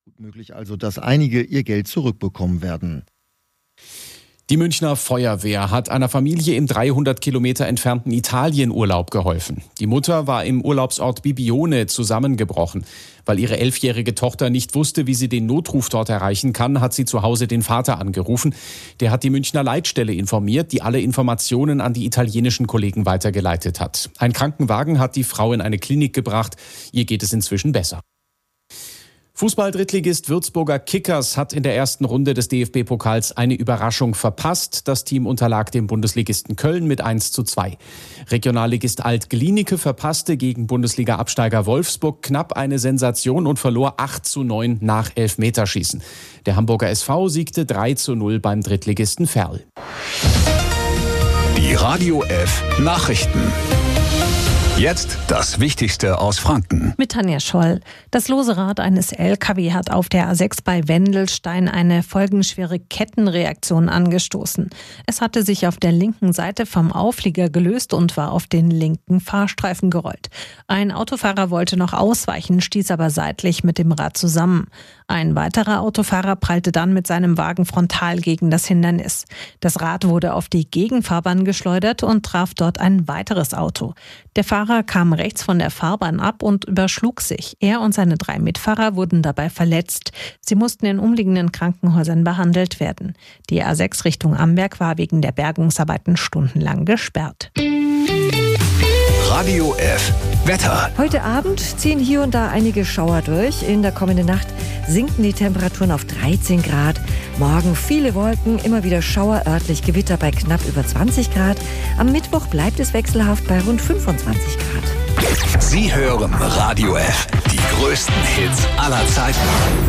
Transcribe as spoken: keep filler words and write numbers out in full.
Möglich also, dass einige ihr Geld zurückbekommen werden. Die Münchner Feuerwehr hat einer Familie im dreihundert Kilometer entfernten Italien Urlaub geholfen. Die Mutter war im Urlaubsort Bibione zusammengebrochen. Weil ihre elfjährige Tochter nicht wusste, wie sie den Notruf dort erreichen kann, hat sie zu Hause den Vater angerufen. Der hat die Münchner Leitstelle informiert, die alle Informationen an die italienischen Kollegen weitergeleitet hat. Ein Krankenwagen hat die Frau in eine Klinik gebracht. Ihr geht es inzwischen besser. Fußball-Drittligist Würzburger Kickers hat in der ersten Runde des D F B-Pokals eine Überraschung verpasst. Das Team unterlag dem Bundesligisten Köln mit eins zu zwei. Regionalligist Alt-Glienicke verpasste gegen Bundesliga-Absteiger Wolfsburg knapp eine Sensation und verlor acht zu neun nach Elfmeterschießen. Der Hamburger S V siegte drei zu null beim Drittligisten Verl. Die Radio F Nachrichten. Jetzt das Wichtigste aus Franken. Mit Tanja Scholl. Das lose Rad eines L K W hat auf der A sechs bei Wendelstein eine folgenschwere Kettenreaktion angestoßen. Es hatte sich auf der linken Seite vom Auflieger gelöst und war auf den linken Fahrstreifen gerollt. Ein Autofahrer wollte noch ausweichen, stieß aber seitlich mit dem Rad zusammen. Ein weiterer Autofahrer prallte dann mit seinem Wagen frontal gegen das Hindernis. Das Rad wurde auf die Gegenfahrbahn geschleudert und traf dort ein weiteres Auto. Der Fahrer kam rechts von der Fahrbahn ab und überschlug sich. Er und seine drei Mitfahrer wurden dabei verletzt. Sie mussten in umliegenden Krankenhäusern behandelt werden. Die A sechs Richtung Amberg war wegen der Bergungsarbeiten stundenlang gesperrt. Radio F Wetter. Heute Abend ziehen hier und da einige Schauer durch. In der kommenden Nacht sinken die Temperaturen auf dreizehn Grad. Morgen viele Wolken, immer wieder Schauer, örtlich Gewitter bei knapp über zwanzig Grad. Am Mittwoch bleibt es wechselhaft bei rund fünfundzwanzig Grad. Sie hören Radio F, die größten Hits aller Zeiten.